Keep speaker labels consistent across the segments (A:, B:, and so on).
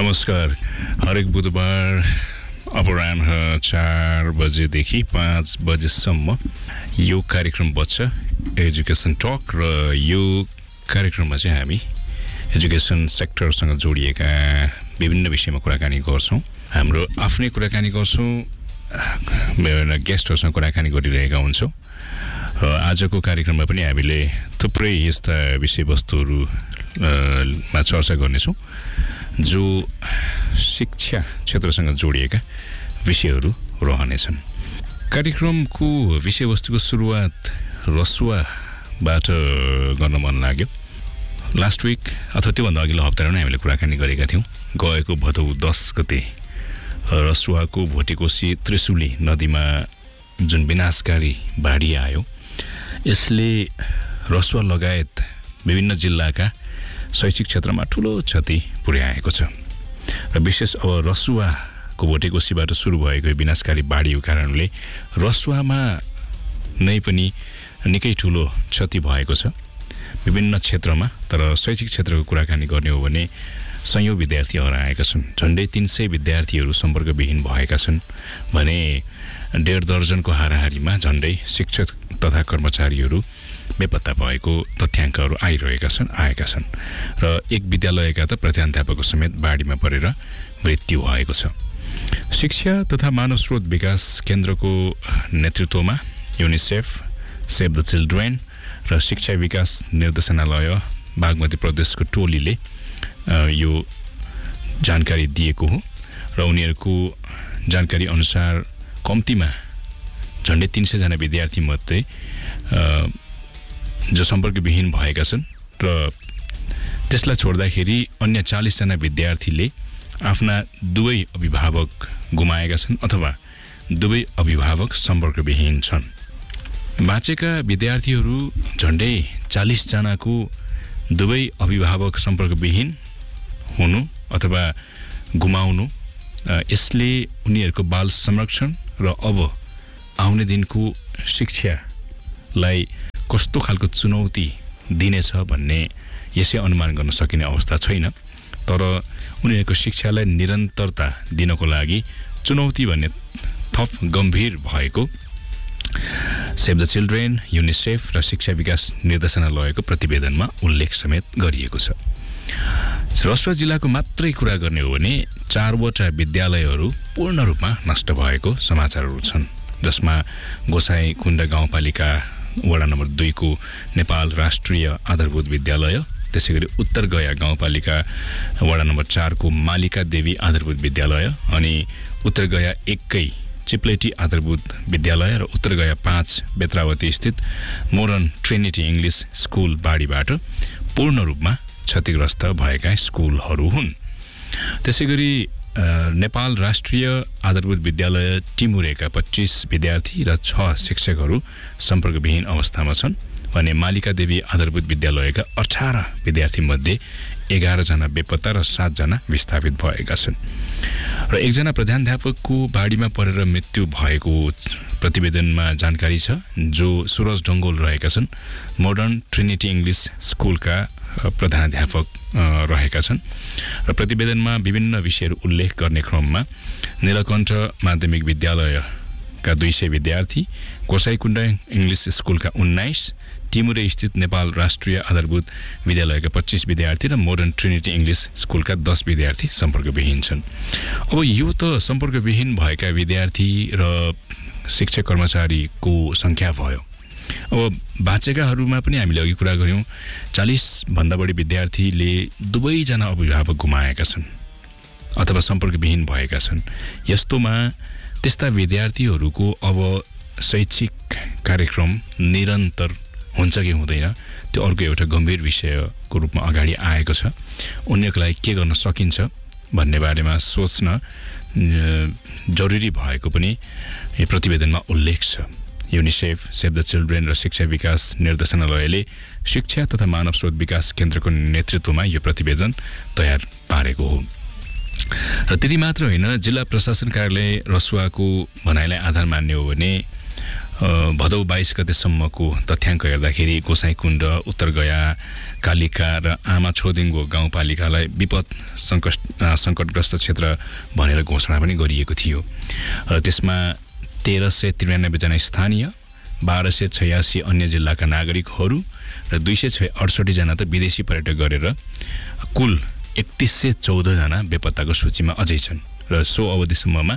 A: नमस्कार। हरेक बुधबार अपराह्न 4 बजेदेखि 5 बजेसम्म यो कार्यक्रम बज्छ एजुकेसन टक र यो कार्यक्रममा चाहिँ हामी एजुकेसन सेक्टरसँग जोडिएका विभिन्न विषयमा कुराकानी गर्छौं। हाम्रो आफ्नै कुराकानी गर्छौं, विभिन्न गेस्टहरुसँग कुराकानी गरिरहेका हुन्छौं। आजको कार्यक्रममा पनि हामीले थुप्रै यस्ता विषयवस्तुहरुमा चर्चा गर्नेछौं जो शिक्षा क्षेत्रसँग जोडिएका विषयहरू रहनेछन्। कार्यक्रमको विषयवस्तुको सुरुवात रसुवाबाट गर्न मन लाग्यो। लास्ट विक अथवा त्योभन्दा अघिल्लो हप्तामा हामीले कुराकानी गरेका थियौं। गएको भदौ 10 गते रसुवाको भोटेकोशी त्रिशुली नदीमा जुन विनाशकारी बाढी आयो, यसले रसुवा लगायत विभिन्न जिल्लाका शैक्षिक क्षेत्रमा ठूलो क्षति पुर्याएको छ र विशेष अब रसुवाको भोटेकोशीबाट सुरु भएको विनाशकारी बाढीको कारणले रसुवामा नै पनि निकै ठूलो क्षति भएको छ विभिन्न क्षेत्रमा। तर शैक्षिक क्षेत्रको कुराकानी गर्ने हो भने सयौं विद्यार्थी हराएका छन्। झन्डै 300 विद्यार्थीहरू सम्पर्कविहीन भएका छन् भने 1.5 दर्जनको हाराहारीमा झन्डै शिक्षक तथा कर्मचारीहरू बेपत्ता भएको तथ्याङ्कहरू आएका छन् र एक विद्यालयका त प्रधानाध्यापकको समेत बाढीमा परेर मृत्यु भएको छ। शिक्षा तथा मानव स्रोत विकास केन्द्रको नेतृत्वमा युनिसेफ, सेभ द चिल्ड्रेन र शिक्षा विकास निर्देशनालय बागमती प्रदेशको टोलीले यो जानकारी दिएको हो र उनीहरूको जानकारी अनुसार कम्तीमा झन्डै 300 जना विद्यार्थी मध्ये जो सम्पर्कविहीन भएका छन् र त्यसलाई छोड्दाखेरि अन्य 40 जना विद्यार्थीले आफ्ना दुवै अभिभावक गुमाएका छन् अथवा दुवै अभिभावक सम्पर्कविहीन छन्। बाँचेका विद्यार्थीहरू झन्डै 40 जनाको दुवै अभिभावक सम्पर्कविहीन हुनु अथवा गुमाउनु, यसले उनीहरूको बाल संरक्षण र अब आउने दिनको शिक्षालाई कस्तो खालको चुनौती दिनेछ भन्ने यसै अनुमान गर्न सकिने अवस्था छैन। तर उनीहरूको शिक्षालाई निरन्तरता दिनको लागि चुनौती भन्ने थप गम्भीर भएको सेभ द चिल्ड्रेन, युनिसेफ र शिक्षा विकास निर्देशनालयको प्रतिवेदनमा उल्लेख समेत गरिएको छ। रसुवा जिल्लाको मात्रै कुरा गर्ने हो भने 4 वटा विद्यालयहरू पूर्ण रूपमा नष्ट भएको समाचारहरू छन्, जसमा गोसाईकुण्ड गाउँपालिका वडा नम्बर 2 को नेपाल राष्ट्रिय आधारभूत विद्यालय, त्यसैगरी उत्तर गया गाउँपालिका वडा नम्बर 4 को मालिका देवी आधारभूत विद्यालय अनि उत्तर गया 1 कै चिप्लेटी आधारभूत विद्यालय र उत्तर गया 5 बेत्रावती स्थित मोडर्न ट्रिनिटी इंग्लिश स्कुल बाढीबाट पूर्ण रूपमा क्षतिग्रस्त भएका स्कुलहरू हुन्। त्यसैगरी नेपाल राष्ट्रिय आधारभूत विद्यालय टिमुरेका 25 विद्यार्थी र 6 शिक्षकहरू सम्पर्कविहीन अवस्थामा छन् भने मालिका देवी आधारभूत विद्यालयका 18 विद्यार्थी मध्ये 11 जना बेपत्ता र 7 जना विस्थापित भएका छन् र 1 जना प्रधानाध्यापकको बाढीमा परेर मृत्यु भएको प्रतिवेदनमा जानकारी छ, जो सुरज ढङ्गोल रहेका छन्। मोडर्न ट्रिनिटी इंग्लिश स्कुलका प्रधानाध्यापक रहेका छन् र प्रतिवेदनमा विभिन्न विषयहरू उल्लेख गर्ने क्रममा नीलकण्ठ माध्यमिक विद्यालयका 200 विद्यार्थी, गोसाईकुण्ड इंग्लिश स्कुलका 19, टिमुरे स्थित नेपाल राष्ट्रिय आधारभूत विद्यालयका 25 विद्यार्थी र मोडर्न ट्रिनिटी इंग्लिश स्कुलका 10 विद्यार्थी सम्पर्कविहीन छन्। अब यो त सम्पर्कविहीन भएका विद्यार्थी र शिक्षक कर्मचारीको संख्या भयो। अब बाँचेकाहरूमा पनि हामीले अघि कुरा गर्यौं, 40 भन्दा बढी विद्यार्थीले दुवै जना अभिभावक गुमाएका छन् अथवा सम्पर्कविहीन भएका छन्। यस्तोमा त्यस्ता विद्यार्थीहरूको अब शैक्षिक कार्यक्रम निरन्तर हुन्छ कि हुँदैन, त्यो अर्को एउटा गम्भीर विषयको रूपमा अगाडि आएको छ। उनीहरूको लागि के गर्न सकिन्छ भन्ने बारेमा सोच्न जरुरी भएको पनि यो प्रतिवेदनमा उल्लेख छ। युनिसेफ, सेभ द चिल्ड्रेन र शिक्षा विकास निर्देशनालयले शिक्षा तथा मानव स्रोत विकास केन्द्रको नेतृत्वमा यो प्रतिवेदन तयार पारेको हो। र त्यति मात्र होइन, जिल्ला प्रशासन कार्यालय रसुवाको भनाइलाई आधार मान्ने हो भने भदौ 22 गतेसम्मको तथ्याङ्क हेर्दाखेरि गोसाइँकुण्ड, उत्तरगया, कालिका र आमा छोदिङको गाउँपालिकालाई विपद सङ्कटग्रस्त क्षेत्र भनेर घोषणा पनि गरिएको थियो र त्यसमा 1393 जना स्थानीय, 1286 अन्य जिल्लाका नागरिकहरू र 268 जना त विदेशी पर्यटक गरेर कुल 3114 जना बेपत्ताको सूचीमा अझै छन् र सो अवधिसम्ममा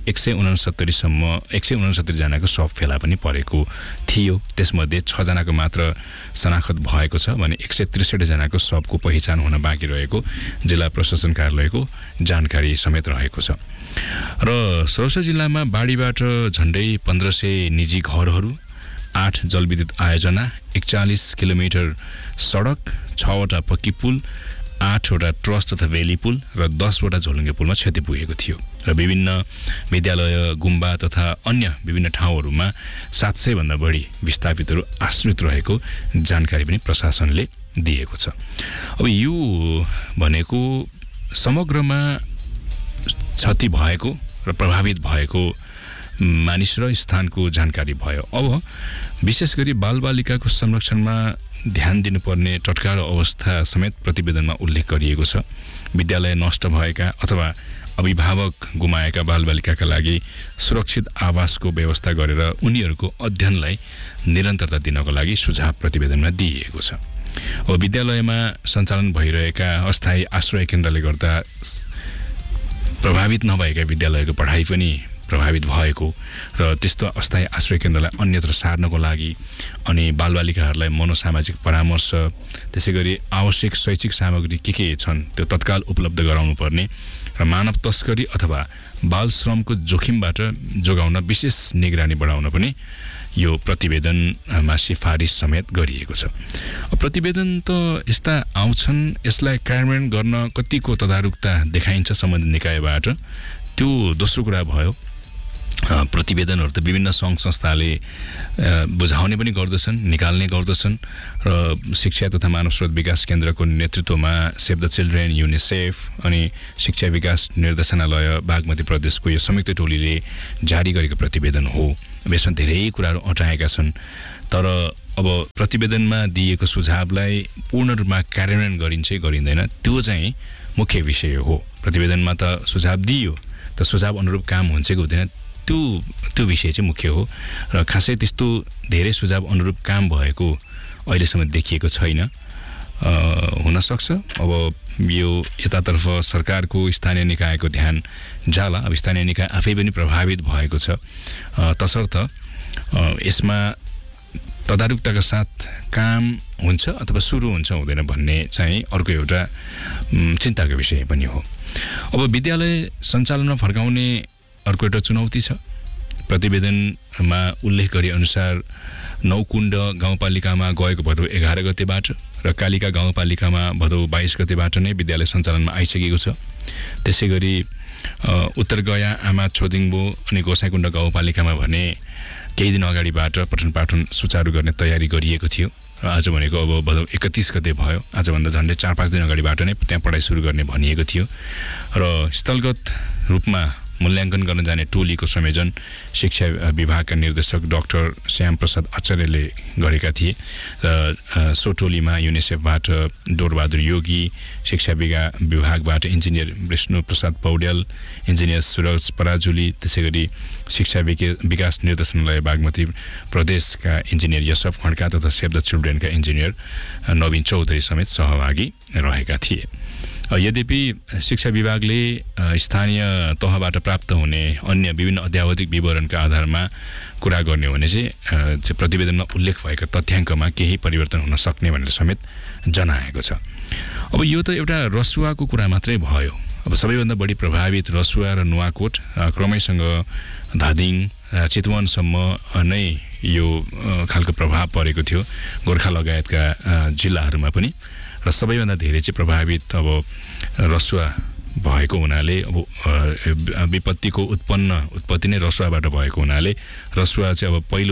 A: 169 जनाको शव फेला पनि परेको थियो। त्यसमध्ये 6 जनाको मात्र शनाखत भएको छ भने 163 जनाको शवको पहिचान हुन बाँकी रहेको जिल्ला प्रशासन कार्यालयको जानकारी समेत रहेको छ। र सौराष्ट्र जिल्लामा बाढीबाट झन्डै 1500 निजी घरहरू, 8 जलविद्युत आयोजना, 41 किलोमिटर सडक, 6 वटा पक्की पुल, 8 वटा ट्रस्ट तथा भेली पुल र 10 वटा झोलुङ्गे पुलमा क्षति पुगेको थियो र विभिन्न विद्यालय, गुम्बा तथा अन्य विभिन्न ठाउँहरूमा 700 भन्दा बढी विस्थापितहरू आश्रित रहेको जानकारी पनि प्रशासनले दिएको छ। अब यो भनेको समग्रमा क्षति भएको र प्रभावित भएको मानिस र स्थानको जानकारी भयो। अब विशेष गरी बालबालिकाको संरक्षणमा ध्यान दिनुपर्ने टटकार अवस्था समेत प्रतिवेदनमा उल्लेख गरिएको छ। विद्यालय नष्ट भएका अथवा अभिभावक गुमाएका बालबालिकाका लागि सुरक्षित आवासको व्यवस्था गरेर उनीहरूको अध्ययनलाई निरन्तरता दिनको लागि सुझाव प्रतिवेदनमा दिइएको छ। अब विद्यालयमा सञ्चालन भइरहेका अस्थायी आश्रय केन्द्रले गर्दा प्रभावित नभएका विद्यालयको पढाइ पनि प्रभावित भएको र त्यस्तो अस्थायी आश्रय केन्द्रलाई अन्यत्र सार्नको लागि अनि बालबालिकाहरूलाई मनोसामाजिक परामर्श, त्यसैगरी आवश्यक शैक्षिक सामग्री के छन् त्यो तत्काल उपलब्ध गराउनु पर्ने र मानव तस्करी अथवा बाल श्रमको जोखिमबाट जोगाउन विशेष निगरानी बढाउन पनि यो प्रतिवेदनमा सिफारिस समेत गरिएको छ। प्रतिवेदन त यस्ता आउँछन्, यसलाई कार्यान्वयन गर्न कतिको तदारुकता देखाइन्छ सम्बन्धित निकायबाट, त्यो दोस्रो कुरा भयो। प्रतिवेदनहरू त विभिन्न सङ्घ संस्थाले बुझाउने पनि गर्दछन्, निकाल्ने गर्दछन् र शिक्षा तथा मानव स्रोत विकास केन्द्रको नेतृत्वमा सेभ द चिल्ड्रेन, युनिसेफ अनि शिक्षा विकास निर्देशनालय बागमती प्रदेशको यो संयुक्त टोलीले जारी गरेको प्रतिवेदन हो। यसमा धेरै कुराहरू अटाएका छन्, तर अब प्रतिवेदनमा दिएको सुझावलाई पूर्ण रूपमा कार्यान्वयन गरिन्छ गरिँदैन त्यो चाहिँ मुख्य विषय हो। प्रतिवेदनमा त सुझाव दियो, त सुझाव अनुरूप काम हुन्छ कि हुँदैन त्यो विषय चाहिँ मुख्य हो र खासै त्यस्तो धेरै सुझाव अनुरूप काम भएको अहिलेसम्म देखिएको छैन। हुनसक्छ अब यो यतातर्फ सरकारको स्थानीय निकायको ध्यान जाला। अब स्थानीय निकाय आफै पनि प्रभावित भएको छ, तसर्थ यसमा तदारुकताका साथ काम हुन्छ अथवा सुरु हुन्छ हुँदैन भन्ने चाहिँ अर्को एउटा चिन्ताको विषय पनि हो। अब विद्यालय सञ्चालनमा फर्काउने अर्को एउटा चुनौती छ। प्रतिवेदनमा उल्लेख गरे अनुसार नौकुण्ड गाउँपालिकामा गएको भदौ 11 गतेबाट र कालिका गाउँपालिकामा भदौ 22 गतेबाट नै विद्यालय सञ्चालनमा आइसकेको छ। त्यसै गरी उत्तरगया, आमा छोदिङबो अनि गोसाइँकुण्ड गाउँपालिकामा भने केही दिन अगाडिबाट पठन पाठन सुचारू गर्ने तयारी गरिएको थियो र आज भनेको अब भदौ 31 गते भयो, आजभन्दा झन्डै 4-5 दिन अगाडिबाट नै त्यहाँ पढाइ सुरु गर्ने भनिएको थियो र स्थलगत रूपमा मूल्याङ्कन गर्न जाने टोलीको संयोजन शिक्षा विभागका निर्देशक डाक्टर श्याम प्रसाद आचार्यले गरेका थिए र सो टोलीमा युनिसेफबाट डोरबहादुर योगी, शिक्षा विभागबाट इन्जिनियर विष्णु प्रसाद पौड्याल, इन्जिनियर सुरज पराजुली, त्यसै गरी शिक्षा विकास निर्देशनालय बागमती प्रदेशका इन्जिनियर यसफ खड्का तथा सेभ द चिल्ड्रेनका इन्जिनियर नवीन चौधरी समेत सहभागी रहेका थिए। यद्यपि शिक्षा विभागले स्थानीय तहबाट प्राप्त हुने अन्य विभिन्न अध्यावधिक विवरणका आधारमा कुरा गर्ने हो भने चाहिँ प्रतिवेदनमा उल्लेख भएका तथ्याङ्कमा केही परिवर्तन हुन सक्ने भनेर समेत जनाएको छ। अब यो त एउटा रसुवाको कुरा मात्रै भयो। अब सबैभन्दा बढी प्रभावित रसुवा र नुवाकोट क्रमैसँग धादिङ चितवनसम्म नै यो खालको प्रभाव परेको थियो, गोर्खा लगायतका जिल्लाहरूमा पनि। र सबैभन्दा धेरै चाहिँ प्रभावित अब रसुवा भएको हुनाले अब विपत्तिको उत्पत्ति नै रसुवाबाट भएको हुनाले रसुवा चाहिँ अब पहिलो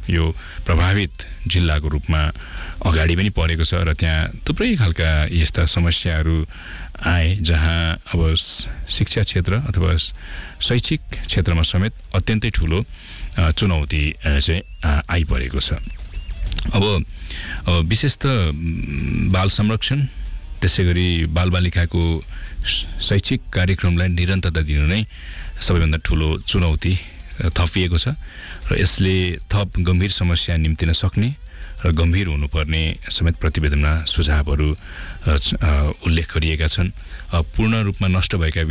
A: यो प्रभावित जिल्लाको रूपमा अगाडि पनि परेको छ र त्यहाँ थुप्रै खालका यस्ता समस्याहरू आए जहाँ अब शिक्षा क्षेत्र अथवा शैक्षिक क्षेत्रमा समेत अत्यन्तै ठुलो चुनौती चाहिँ आइपरेको छ। अब विशेष त बाल संरक्षण त्यसैगरी बालबालिकाको शैक्षिक कार्यक्रमलाई निरन्तरता दिनु नै सबैभन्दा ठुलो चुनौती थपिएको छ र यसले थप गम्भीर समस्या निम्तिन सक्ने र गम्भीर हुनुपर्ने समेत प्रतिवेदनमा सुझावहरू उल्लेख गरिएका छन्। पूर्ण रूपमा नष्ट भएका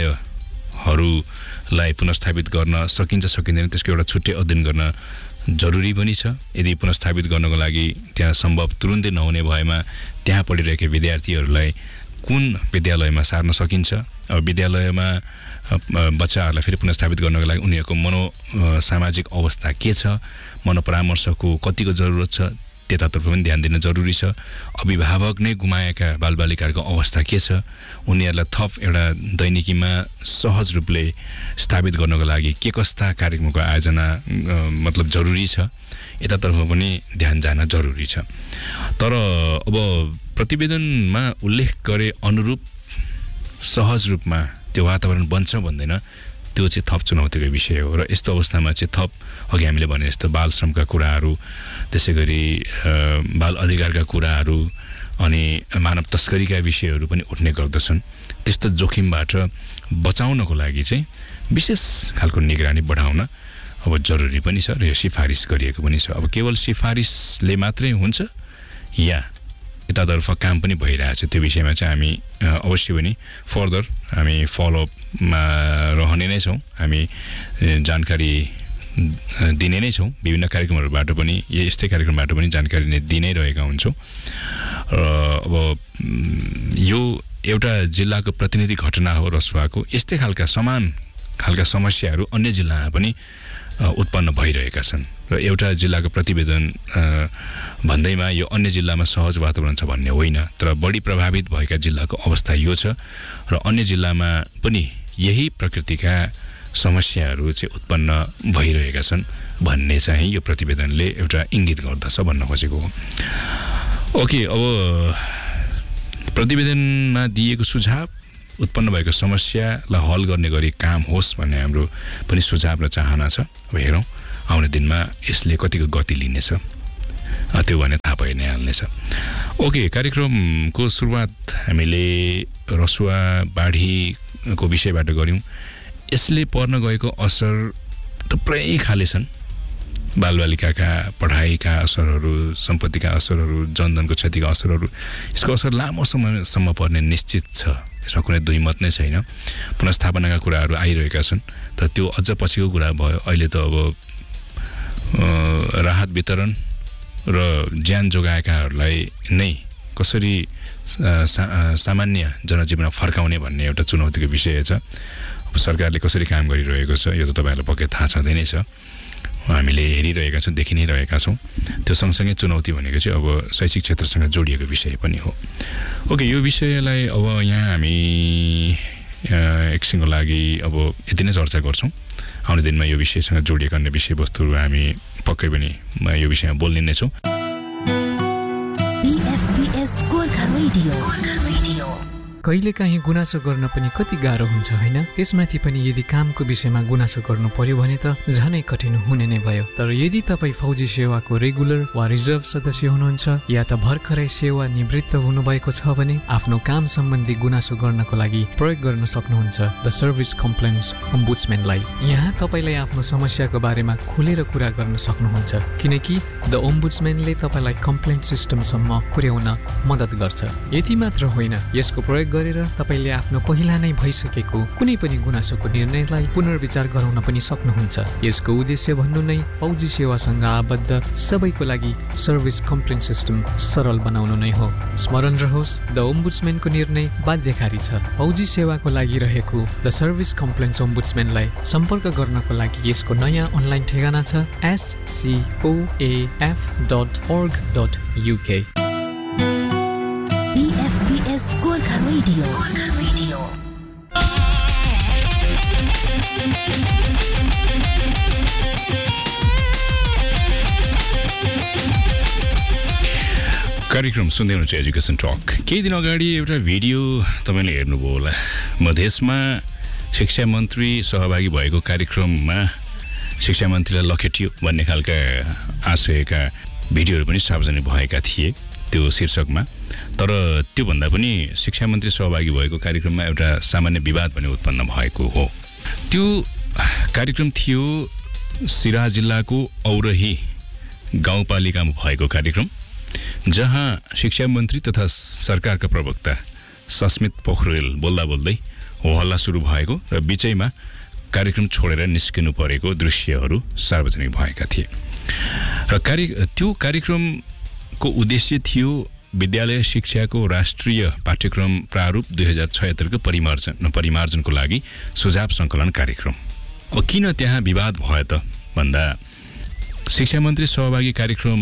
A: विद्यालयहरूलाई पुनर्स्थापित गर्न सकिन्छ सकिँदैन त्यसको एउटा छुट्टै अध्ययन गर्न जरुरी पनि छ। यदि पुनर्स्थापित गर्नको लागि त्यहाँ सम्भव तुरुन्तै नहुने भएमा त्यहाँ पढिरहेका विद्यार्थीहरूलाई कुन विद्यालयमा सार्न सकिन्छ, विद्यालयमा बच्चाहरूलाई फेरि पुनर्स्थापित गर्नको लागि उनीहरूको सामाजिक अवस्था के छ, मनोपरामर्शको कतिको जरुरत छ त्यतातर्फ पनि ध्यान दिन जरुरी छ। अभिभावक नै गुमाएका बालबालिकाहरूको अवस्था के छ, उनीहरूलाई थप एउटा दैनिकीमा सहज रूपले स्थापित गर्नको लागि के कस्ता कार्यक्रमको आयोजना मतलब जरुरी छ, यतातर्फ पनि ध्यान जान जरुरी छ। तर अब प्रतिवेदनमा उल्लेख गरे अनुरूप सहज रूपमा त्यो वातावरण बन्छ भन्दैन, त्यो चाहिँ थप चुनौतीको विषय हो। र यस्तो अवस्थामा चाहिँ थप अघि हामीले भने जस्तो बाल श्रमका कुराहरू, त्यसै गरी बाल अधिकारका कुराहरू अनि मानव तस्करीका विषयहरू पनि उठ्ने गर्दछन्। त्यस्तो जोखिमबाट बचाउनको लागि चाहिँ विशेष खालको निगरानी बढाउन अब जरुरी पनि छ र यो सिफारिस गरिएको पनि छ। अब केवल सिफारिसले मात्रै हुन्छ या यतातर्फ काम पनि भइरहेछ त्यो विषयमा चाहिँ हामी अवश्य पनि फर्दर हामी फलोअपमा रहने नै छौँ। हामी जानकारी दिने नै छौँ, विभिन्न कार्यक्रमहरूबाट पनि यस्तै कार्यक्रमबाट पनि जानकारी दिनै रहेका हुन्छौँ। अब यो एउटा जिल्लाको प्रतिनिधि घटना हो रसुवाको, यस्तै खालका समान खालका समस्याहरू अन्य जिल्लामा पनि उत्पन्न भइरहेका छन् र एउटा जिल्लाको प्रतिवेदन भन्दैमा यो अन्य जिल्लामा सहज वातावरण छ भन्ने होइन, तर बढी प्रभावित भएका जिल्लाको अवस्था यो छ र अन्य जिल्लामा पनि यही प्रकृतिका समस्याहरू चाहिँ उत्पन्न भइरहेका छन् भन्ने चाहिँ यो प्रतिवेदनले एउटा इङ्गित गर्दछ भन्न खोजेको हो। ओके, अब प्रतिवेदनमा दिएको सुझाव उत्पन्न भएको समस्यालाई हल गर्ने गरी काम होस् भन्ने हाम्रो पनि सुझाव र चाहना छ। अब हेरौँ आउने दिनमा यसले कतिको गति लिनेछ, त्यो भने थाहा भइ नै हाल्नेछ। ओके, कार्यक्रमको सुरुवात हामीले रसुवा बाढीको विषयबाट गऱ्यौँ। यसले पर्न गएको असर थुप्रै खाले छन्। बालबालिकाका पढाइका असरहरू, सम्पत्तिका असरहरू, जनधनको क्षतिका असरहरू, यसको असर लामो समयसम्म पर्ने निश्चित छ, यसमा कुनै दुई मत नै छैन। पुनर्स्थापनाका कुराहरू आइरहेका छन्, तर त्यो अझ पछिको कुरा भयो। अहिले त अब राहत वितरण र ज्यान जोगाएकाहरूलाई नै कसरी सामान्य जनजीवन फर्काउने भन्ने एउटा चुनौतीको विषय छ। अब सरकारले कसरी काम गरिरहेको छ यो त तपाईँहरूलाई पक्कै थाहा छँदै नै छ, हामीले हेरिरहेका छौँ, देखि नै रहेका छौँ। त्यो सँगसँगै चुनौती भनेको चाहिँ अब शैक्षिक क्षेत्रसँग जोडिएको विषय पनि हो। ओके, यो विषयलाई अब यहाँ हामी एकछिनको लागि अब यति नै चर्चा गर्छौँ। आउने दिनमा यो विषयसँग जोडिएका अन्य विषयवस्तुहरू हामी पक्कै पनि यो विषयमा बोल्ने नै छौँ।
B: कहिलेकाहीँ गुनासो गर्न पनि कति गाह्रो हुन्छ होइन? त्यसमाथि पनि यदि कामको विषयमा गुनासो गर्नु पर्यो भने त झनै कठिन हुने नै भयो। तर यदि तपाईँ फौजी सेवाको रेगुलर वा रिजर्भ सदस्य हुनुहुन्छ या त भर्खरै सेवा निवृत्त हुनुभएको छ भने आफ्नो काम सम्बन्धी गुनासो गर्नको लागि प्रयोग गर्न सक्नुहुन्छ द सर्भिस कम्प्लेन्स ओम्बुड्सम्यानलाई। यहाँ तपाईँलाई आफ्नो समस्याको बारेमा खुलेर कुरा गर्न सक्नुहुन्छ, किनकि द ओम्बुड्सम्यानले तपाईँलाई कम्प्लेन्ट सिस्टमसम्म पुर्याउन मद्दत गर्छ। यति मात्र होइन, यसको प्रयोग गरेर तपाईले आफ्नो पहिला नै भइसकेको कुनै पनि गुनासोको निर्णयलाई पुनर्विचार गराउन पनि सक्नुहुन्छ। यसको उद्देश्य भन्नु नै फौजी सेवासँग आबद्ध सबैको लागि सर्भिस कम्प्लेन्ट सिस्टम सरल बनाउनु नै हो। स्मरण रहोस्, द ओम्बुड्सम्यानको निर्णय बाध्यकारी छ। फौजी सेवाको लागि रहेको द सर्भिस कम्प्लेन्ट्स ओम्बुड्सम्यानलाई सम्पर्क गर्नको लागि यसको नयाँ अनलाइन ठेगाना छ scoaf.org.uk।
C: BFBS Gorkha Radio.
A: कार्यक्रम सुन्दै हुनुहुन्छ एजुकेसन टक। केही दिन अगाडि एउटा भिडियो तपाईँले हेर्नुभयो होला। मधेसमा शिक्षा मन्त्री सहभागी भएको कार्यक्रममा शिक्षा मन्त्रीलाई लखेटियो भन्ने खालका आशयका भिडियोहरू पनि सार्वजनिक भएका थिए त्यो शीर्षकमा। तर त्योभन्दा पनि शिक्षा मन्त्री सहभागी भएको कार्यक्रममा एउटा सामान्य विवाद पनि उत्पन्न भएको हो। त्यो कार्यक्रम थियो सिराहा जिल्लाको औरही गाउँपालिकामा भएको कार्यक्रम, जहाँ शिक्षा मन्त्री तथा सरकारका प्रवक्ता सस्मित पोखरेल बोल्दा बोल्दै होहल्ला सुरु भएको र बिचैमा कार्यक्रम छोडेर निस्किनु परेको दृश्यहरू सार्वजनिक भएका थिए। र त्यो कार्यक्रमको उद्देश्य थियो विद्यालय शिक्षाको राष्ट्रिय पाठ्यक्रम प्रारूप 2076 को परिमार्जनको लागि सुझाव सङ्कलन कार्यक्रम। अब किन त्यहाँ विवाद भयो त भन्दा शिक्षा मन्त्री सहभागी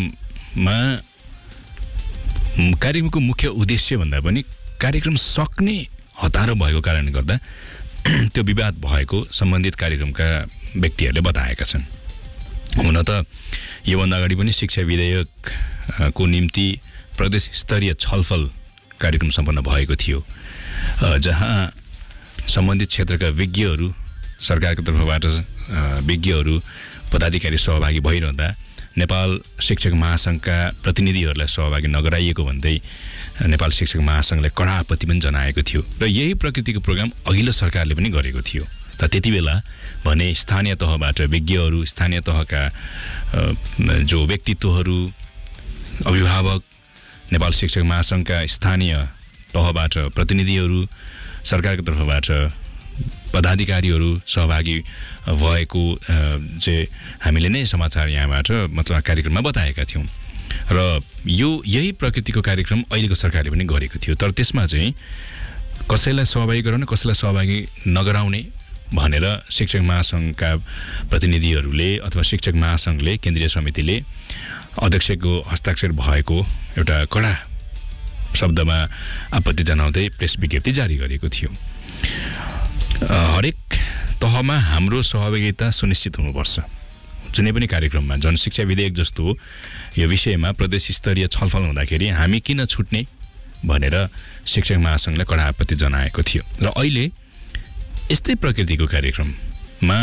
A: कार्यक्रमको मुख्य उद्देश्य भन्दा पनि कार्यक्रम सक्ने हतारो भएको कारणले गर्दा त्यो विवाद भएको सम्बन्धित कार्यक्रमका व्यक्तिहरूले बताएका छन्। हुन त योभन्दा अगाडि पनि शिक्षा विधेयकको निम्ति प्रदेश स्तरीय छलफल कार्यक्रम सम्पन्न भएको थियो, जहाँ सम्बन्धित क्षेत्रका विज्ञहरू, सरकारको तर्फबाट विज्ञहरू, पदाधिकारी सहभागी भइरहँदा नेपाल शिक्षक महासङ्घका प्रतिनिधिहरूलाई सहभागी नगराइएको भन्दै नेपाल शिक्षक महासङ्घले कडा आपत्ति पनि जनाएको थियो। र यही प्रकृतिको प्रोग्राम अघिल्लो सरकारले पनि गरेको थियो। त त्यति बेला भने स्थानीय तहबाट विज्ञहरू, स्थानीय तहका जो व्यक्तित्वहरू, अभिभावक, नेपाल शिक्षक महासङ्घका स्थानीय तहबाट प्रतिनिधिहरू, सरकारको तर्फबाट पदाधिकारीहरू सहभागी भएको चाहिँ हामीले नै समाचार यहाँबाट मतलब कार्यक्रममा बताएका थियौँ। र यही प्रकृतिको कार्यक्रम अहिलेको सरकारले पनि गरेको थियो। तर त्यसमा चाहिँ कसैलाई सहभागी गराउने, कसैलाई सहभागी नगराउने भनेर शिक्षक महासङ्घका प्रतिनिधिहरूले अथवा शिक्षक महासङ्घले, केन्द्रीय समितिले अध्यक्षको हस्ताक्षर भएको एउटा कडा शब्दमा आपत्ति जनाउँदै प्रेस विज्ञप्ति जारी गरेको थियो। हरेक तहमा हाम्रो सहभागिता सुनिश्चित हुनुपर्छ। जुनै पनि कार्यक्रममा जनशिक्षा विधेयक जस्तो यो विषयमा प्रदेश स्तरीय छलफल हुँदाखेरि हामी किन छुट्ने भनेर शिक्षक महासङ्घले कडा आपत्ति जनाएको थियो। र अहिले यस्तै प्रकृतिको कार्यक्रममा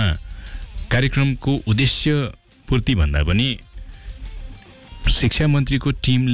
A: कार्यक्रमको उद्देश्य पूर्ति भन्दा पनि शिक्षा मन्त्रीको टिमले